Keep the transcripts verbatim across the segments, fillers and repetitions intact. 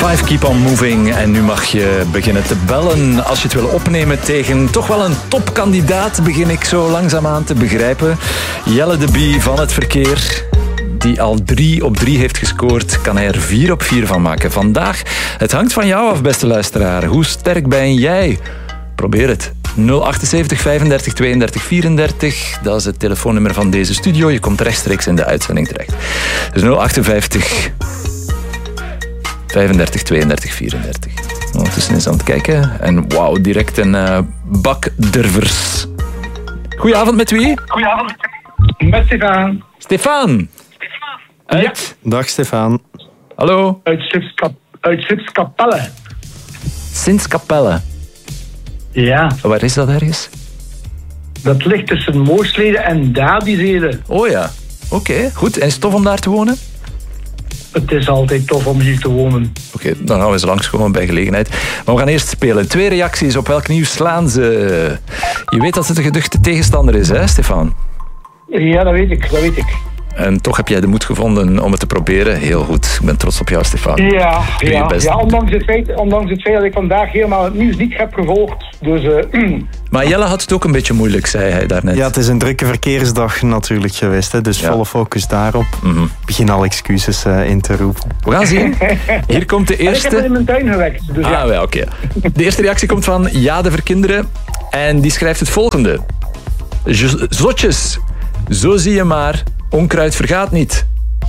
vijf, Keep on Moving. En nu mag je beginnen te bellen als je het wil opnemen tegen toch wel een topkandidaat, begin ik zo langzaamaan te begrijpen. Jelle de Bie van het verkeer, die al drie op drie heeft gescoord, kan hij er vier op vier van maken. Vandaag, het hangt van jou af, beste luisteraar. Hoe sterk ben jij? Probeer het. nul achtenzeventig, vijfendertig, tweeëndertig, vierendertig. Dat is het telefoonnummer van deze studio. Je komt rechtstreeks in de uitzending terecht. Dus nul achtenvijftig, vijfendertig, tweeëndertig, vierendertig. Ondertussen eens aan het kijken. En wauw, direct een uh, bak durvers. Goedenavond, met wie? Goedenavond. Met Stefan. Stefan. Uit? Ja. Dag Stefan. Hallo. Uit Sipskap- uit Sipskapelle. Sint-Kapelle. Ja. Waar is dat ergens? Dat ligt tussen Mooslede en Dadizede. Oh ja. Oké, okay, goed. En is het tof om daar te wonen? Het is altijd tof om hier te wonen. Oké, okay, dan gaan we eens langskomen bij gelegenheid. Maar we gaan eerst spelen. Twee reacties. Op welk nieuws slaan ze? Je weet dat het een geduchte tegenstander is, hè, Stefan? Ja, dat weet ik. Dat weet ik. En toch heb jij de moed gevonden om het te proberen. Heel goed. Ik ben trots op jou, Stefan. Ja, ja, ja ondanks, het feit, ondanks het feit dat ik vandaag helemaal het nieuws niet heb gevolgd. Dus, uh, maar Jelle had het ook een beetje moeilijk, zei hij daarnet. Ja, het is een drukke verkeersdag natuurlijk geweest. Hè, dus ja. Volle focus daarop. Mm-hmm. Begin al excuses uh, in te roepen. We gaan zien. Hier komt de eerste... Ik heb het in mijn tuin gewekt. Dus ah, ja, ja oké. Okay. De eerste reactie komt van Ja de Verkinderen. En die schrijft het volgende. Zotjes, zo zie je maar... Onkruid vergaat niet.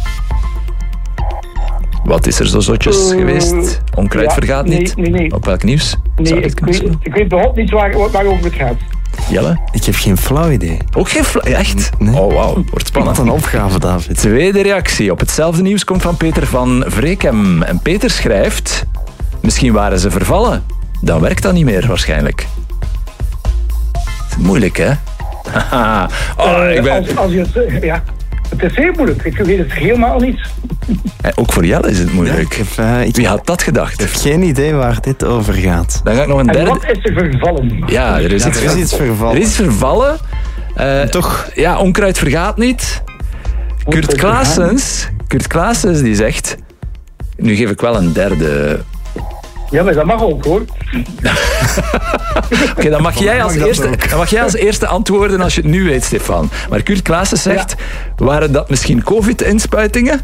Wat is er zo zotjes uh, geweest? Onkruid ja, vergaat nee, niet? Nee, nee. Op welk nieuws? Nee, ik weet, ik weet behoorlijk niet waar, waarover het gaat. Jelle? Ik heb geen flauw idee. Ook geen flauw? Echt? Nee. Oh, wauw. Wordt spannend. Wat een opgave, David. Tweede reactie op hetzelfde nieuws komt van Peter van Vreekem. En Peter schrijft... Misschien waren ze vervallen. Dan werkt dat niet meer, waarschijnlijk. Het is moeilijk, hè? oh, ik ben... als, als je het, ja, het is heel moeilijk. Ik weet het helemaal niet. En ook voor Jelle is het moeilijk. Ja, ik heb, uh, ik Wie had dat gedacht? Ik heb geen idee waar dit over gaat. Dan ga ik nog een derde... En wat is er vervallen? Ja, er is, ja, iets, er is iets vervallen. Er is iets vervallen. Uh, Toch? Ja, onkruid vergaat niet. Kurt Klaassens, Kurt Klaassens die zegt... Nu geef ik wel een derde... Ja, maar dat mag ook, hoor. Oké, okay, dan, mag jij als eerste, dan mag jij als eerste antwoorden als je het nu weet, Stefan. Maar Kurt Klaassen zegt... Ja. Waren dat misschien covid-inspuitingen?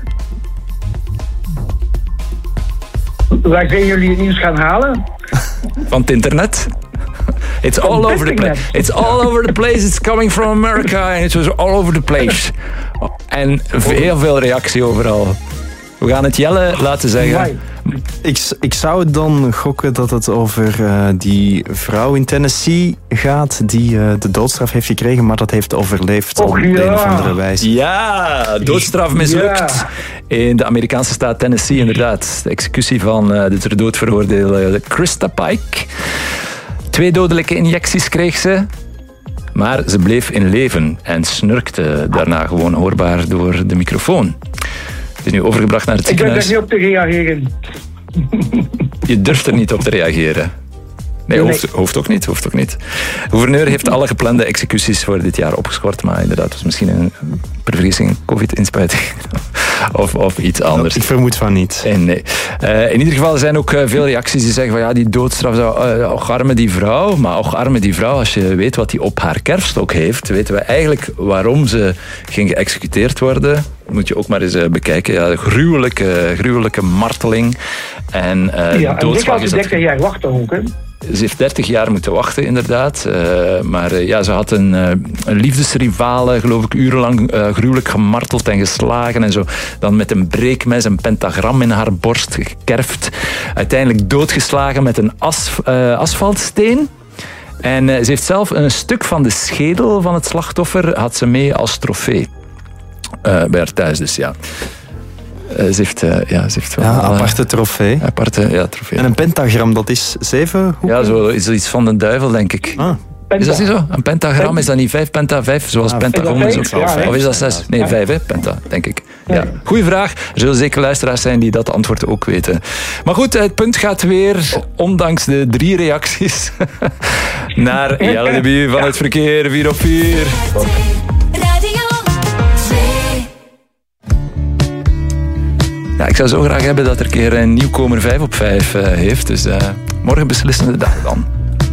Waar zijn jullie het nieuws gaan halen? Van het internet. It's Van all over the internet. place. It's all over the place. It's coming from America. And it was all over the place. En heel veel reactie overal. We gaan het Jelle laten zeggen. Ik, ik zou dan gokken dat het over uh, die vrouw in Tennessee gaat die uh, de doodstraf heeft gekregen, maar dat heeft overleefd Och, op ja. de een of andere wijze. Ja, doodstraf mislukt. Ja. In de Amerikaanse staat Tennessee, inderdaad. De executie van uh, de ter dood veroordeelde Krista Pike. Twee dodelijke injecties kreeg ze. Maar ze bleef in leven en snurkte daarna gewoon hoorbaar door de microfoon. Het is nu overgebracht naar het ik ziekenhuis. Ik durf er niet op te reageren. Je durft er niet op te reageren. Nee, nee. Hoeft, hoeft ook niet, hoeft ook niet. De gouverneur heeft alle geplande executies voor dit jaar opgeschort, maar inderdaad, het was misschien een vergissing, covid-inspuiting of, of iets anders. Ik vermoed van niet. En nee. Uh, in ieder geval zijn ook uh, veel reacties die zeggen van ja, die doodstraf, zou, uh, och arme die vrouw, maar och arme die vrouw, als je weet wat die op haar kerfstok heeft, weten we eigenlijk waarom ze ging geëxecuteerd worden. Moet je ook maar eens uh, bekijken. Ja, gruwelijke, gruwelijke marteling. En uh, ja, doodslag en is dertig jaar wachten ook, hè? Ze heeft dertig jaar moeten wachten, inderdaad. Uh, maar uh, ja, ze had een, uh, een liefdesrivale, geloof ik, urenlang uh, gruwelijk gemarteld en geslagen en zo. Dan met een breekmes, een pentagram in haar borst gekerfd. Uiteindelijk doodgeslagen met een as, uh, asfaltsteen. En uh, ze heeft zelf een stuk van de schedel van het slachtoffer had ze mee als trofee. Uh, bij haar thuis dus, ja. Uh, ze heeft, uh, ja, ze heeft wel... Ja, aparte trofee. Aparte, ja, trofee. En een pentagram, dat is zeven hoeken? Ja, zo is iets van de duivel, denk ik. Ah. Is dat niet zo? Een pentagram, is dat niet vijf? Penta, vijf, zoals ah, pentagon is. Of, ja, of is dat zes? Nee, vijf, hè? Penta, denk ik. Ja. Goeie vraag. Er zullen zeker luisteraars zijn die dat antwoord ook weten. Maar goed, het punt gaat weer, ondanks de drie reacties, naar Jelle de Bie van het verkeer, vier op vier. Ja, ik zou zo graag hebben dat er een keer een nieuwkomer vijf op vijf uh, heeft. Dus uh, morgen beslissende dag dan.